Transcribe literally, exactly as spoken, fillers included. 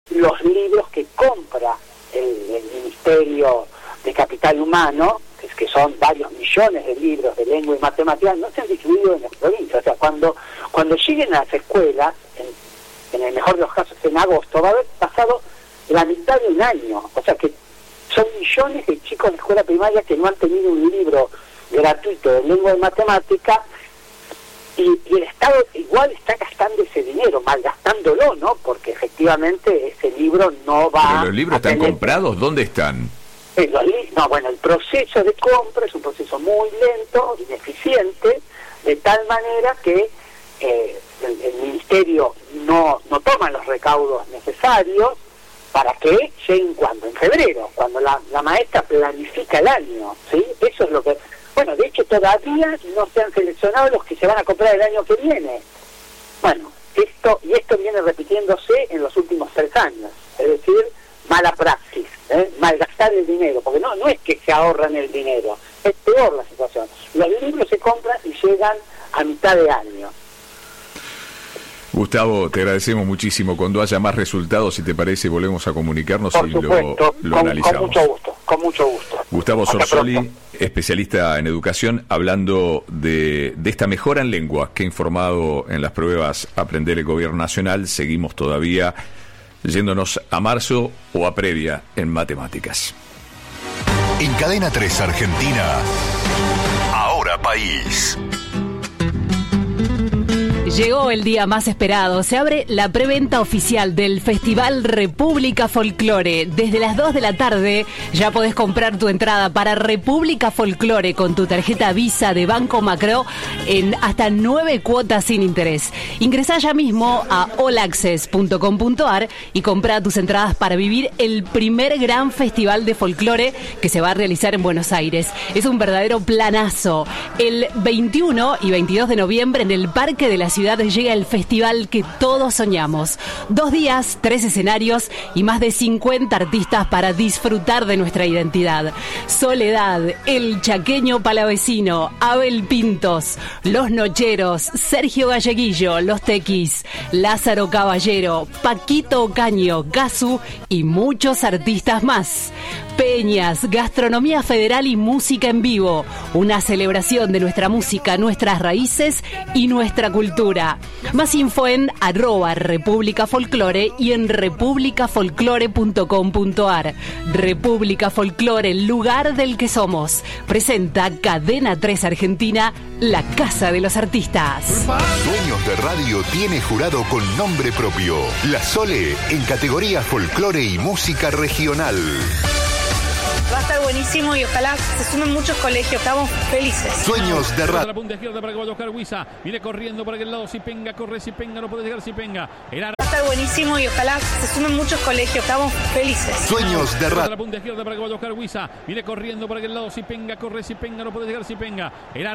los libros que compra el, el Ministerio de Capital Humano, que, es que son varios millones de libros de lengua y matemáticas, no se han distribuido en las provincias. O sea, cuando, cuando lleguen a las escuelas, en, en el mejor de los casos en agosto, va a haber pasado la mitad de un año. O sea que son millones de chicos de escuela primaria que no han tenido un libro gratuito de lengua y matemática, y, y el Estado igual está gastando ese dinero, malgastándolo, ¿no? Porque efectivamente ese libro no va. ¿Pero los libros a están tener... comprados? ¿Dónde están? Eh, los li... No, bueno, el proceso de compra es un proceso muy lento, ineficiente, de tal manera que eh, el, el Ministerio no, no toma los recaudos necesarios para que lleguen cuando, en febrero, cuando la, la maestra planifica el año, ¿sí? Eso es lo que... Bueno, de hecho todavía no se han seleccionado los que se van a comprar el año que viene. Bueno, esto y esto viene repitiéndose en los últimos tres años, es decir, mala praxis, ¿eh? Malgastar el dinero, porque no no es que se ahorran el dinero, es peor la situación. Los libros se compran y llegan a mitad de año. Gustavo, te agradecemos muchísimo. Cuando haya más resultados, si te parece, volvemos a comunicarnos Por y supuesto, lo, lo con, analizamos. Con mucho gusto, con mucho gusto. Gustavo Hasta Sorsoli, pronto. especialista en educación, hablando de, de esta mejora en lengua que ha informado en las pruebas Aprender el Gobierno Nacional. Seguimos todavía yéndonos a marzo o a previa en matemáticas. En Cadena tres Argentina, Ahora País. Llegó el día más esperado. Se abre la preventa oficial del Festival República Folclore. Desde las dos de la tarde ya podés comprar tu entrada para República Folclore con tu tarjeta Visa de Banco Macro en hasta nueve cuotas sin interés. Ingresá ya mismo a all access punto com punto a r y comprá tus entradas para vivir el primer gran festival de folclore que se va a realizar en Buenos Aires. Es un verdadero planazo. El veintiuno y veintidós de noviembre en el Parque de la Ciudad llega el festival que todos soñamos. Dos días, tres escenarios y más de cincuenta artistas para disfrutar de nuestra identidad. Soledad, El Chaqueño Palavecino, Abel Pintos, Los Nocheros, Sergio Galleguillo, Los Tequis, Lázaro Caballero, Paquito Ocaño, Gasu y muchos artistas más. Peñas, gastronomía federal y música en vivo. Una celebración de nuestra música, nuestras raíces y nuestra cultura. Más info en arroba República Folclore y en república folclore punto com punto a r. República Folclore, el lugar del que somos. Presenta Cadena tres Argentina, la casa de los artistas. Sueños de Radio tiene jurado con nombre propio. La Sole en categoría folclore y música regional. Va a estar buenísimo y ojalá se sumen muchos colegios. Estamos felices. Sueños de Radio. La punta izquierda para que vaya a buscar Huiza. Viene corriendo por aquel lado. Sipenga, corre Sipenga, no puede llegar Sipenga. El ar... Va a estar buenísimo y ojalá se sumen muchos colegios. Estamos felices. Sueños de Radio. La punta izquierda para que vaya a buscar Huiza. Viene corriendo por aquel lado. Sipenga, corre Sipenga, no puede llegar Sipenga. El ar...